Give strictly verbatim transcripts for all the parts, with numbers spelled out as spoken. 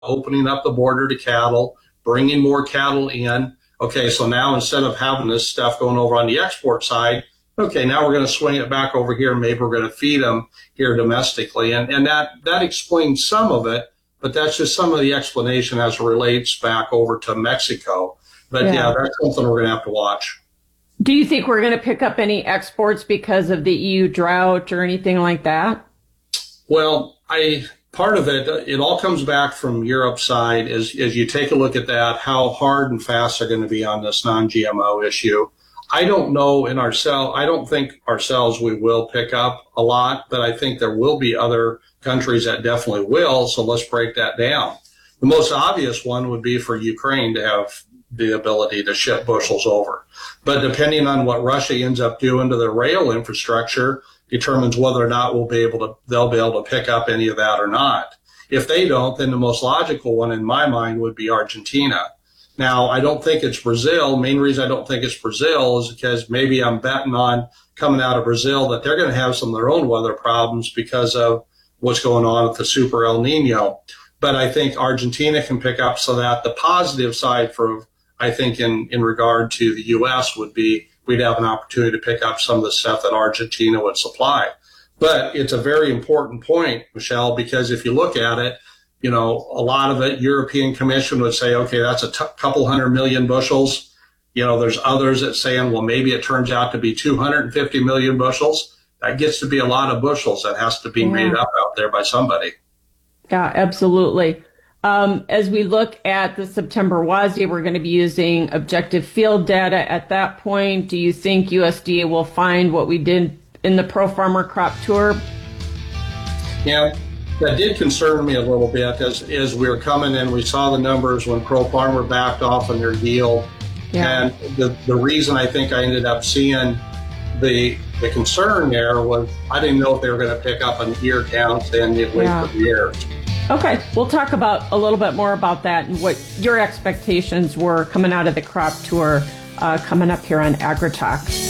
opening up the border to cattle, bringing more cattle in. Okay, so now instead of having this stuff going over on the export side, okay, now we're going to swing it back over here, and maybe we're going to feed them here domestically. And, and that, that explains some of it, but that's just some of the explanation as it relates back over to Mexico. But yeah, yeah that's something we're going to have to watch. Do you think we're going to pick up any exports because of the E U drought or anything like that? Well, I part of it, it all comes back from Europe's side. As, as you take a look at that, how hard and fast they're going to be on this non-G M O issue. I don't know in ourselves, I don't think ourselves we will pick up a lot, but I think there will be other countries that definitely will. So let's break that down. The most obvious one would be for Ukraine to have the ability to ship bushels over. But depending on what Russia ends up doing to their rail infrastructure determines whether or not we'll be able to, they'll be able to pick up any of that or not. If they don't, then the most logical one in my mind would be Argentina. Now, I don't think it's Brazil. Main reason I don't think it's Brazil is because maybe I'm betting on coming out of Brazil that they're going to have some of their own weather problems because of what's going on with the Super El Nino. But I think Argentina can pick up, so that the positive side for, I think, in, in regard to the U S would be we'd have an opportunity to pick up some of the stuff that Argentina would supply. But it's a very important point, Michelle, because if you look at it, you know, a lot of it, European Commission would say, okay, that's a t- couple hundred million bushels. You know, there's others that saying, well, maybe it turns out to be two hundred fifty million bushels. That gets to be a lot of bushels that has to be yeah. made up out there by somebody. Yeah, absolutely. Um, as we look at the September WASDE, we're going to be using objective field data at that point. Do you think U S D A will find what we did in the Pro Farmer Crop Tour? Yeah. That did concern me a little bit as, as we were coming in. We saw the numbers when Pro Farmer backed off on their yield. Yeah. And the, the reason I think I ended up seeing the the concern there was I didn't know if they were going to pick up an ear count and the weight yeah. of the ear. Okay, we'll talk about a little bit more about that and what your expectations were coming out of the crop tour uh, coming up here on AgriTalk.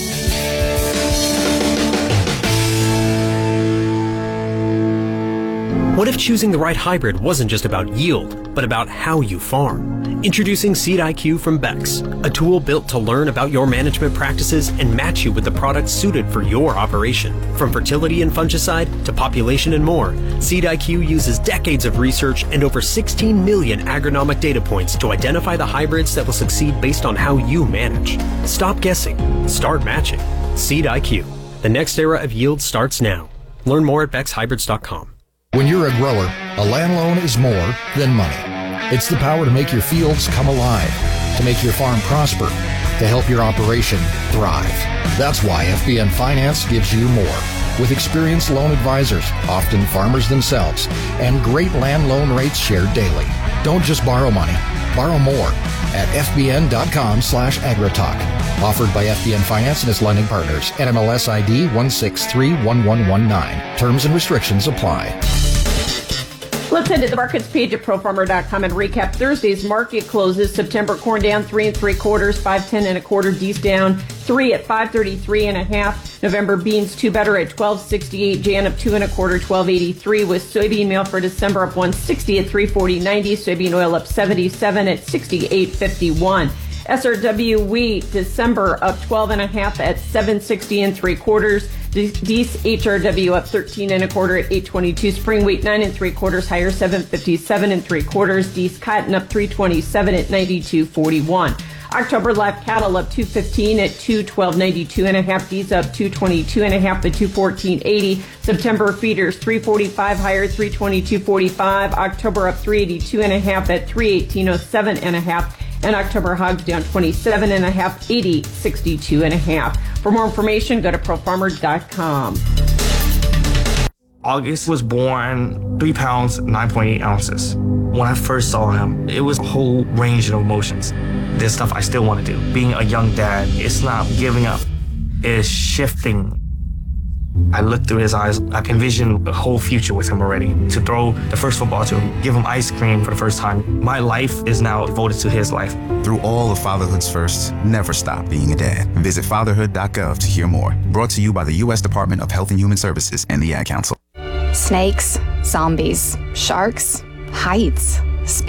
What if choosing the right hybrid wasn't just about yield, but about how you farm? Introducing Seed I Q from Bex, a tool built to learn about your management practices and match you with the products suited for your operation. From fertility and fungicide to population and more, Seed I Q uses decades of research and over sixteen million agronomic data points to identify the hybrids that will succeed based on how you manage. Stop guessing. Start matching. Seed I Q. The next era of yield starts now. Learn more at bex hybrids dot com. When you're a grower, a land loan is more than money. It's the power to make your fields come alive, to make your farm prosper, to help your operation thrive. That's why F B N Finance gives you more. With experienced loan advisors, often farmers themselves, and great land loan rates shared daily. Don't just borrow money, borrow more at f b n dot com slash agritalk. Offered by F B N Finance and its lending partners. N M L S I D one six three one one one nine. Terms and restrictions apply. Let's head to the markets page at pro farmer dot com and recap Thursday's market closes. September corn down three and three quarters, five ten and a quarter. Geese down three at five thirty three and a half. November beans two better at twelve sixty eight. Jan up two and a quarter, twelve eighty three. With soybean meal for December up one sixty at three forty ninety. Soybean oil up seventy seven at sixty eight fifty one. S R W wheat December up twelve and a half at seven sixty and three quarters. Dees H R W up thirteen and a quarter at eight twenty-two. Spring wheat nine and three quarters higher, seven fifty-seven and three quarters. Dees cotton up three twenty-seven at ninety-two forty-one. October live cattle up two fifteen at two twelve ninety-two and a half. Dees up two twenty-two and a half at two fourteen eighty. September feeders three forty-five higher, three twenty-two forty-five. October up three eighty-two and a half at three eighteen oh seven and a half. And October hogs down twenty-seven and a half, eighty sixty-two and a half. For more information, go to pro farmer dot com. August was born three pounds, nine point eight ounces. When I first saw him, it was a whole range of emotions. There's stuff I still want to do. Being a young dad, it's not giving up. It's shifting. I looked through his eyes. I envisioned a whole future with him already. To throw the first football to him, give him ice cream for the first time. My life is now devoted to his life. Through all of fatherhood's firsts, never stop being a dad. Visit fatherhood dot gov to hear more. Brought to you by the U S Department of Health and Human Services and the Ad Council. Snakes, zombies, sharks, heights.